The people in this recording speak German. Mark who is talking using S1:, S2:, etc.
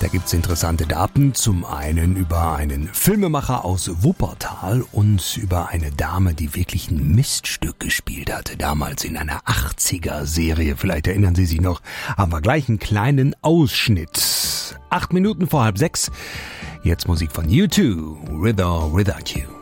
S1: Da gibt's interessante Daten. Zum einen über einen Filmemacher aus Wuppertal und über eine Dame, die wirklich ein Miststück gespielt hatte. Damals in einer 80er-Serie. Vielleicht erinnern Sie sich noch. Haben wir gleich einen kleinen Ausschnitt. 8 Minuten vor 5:30. Jetzt Musik von U2. With or Without You.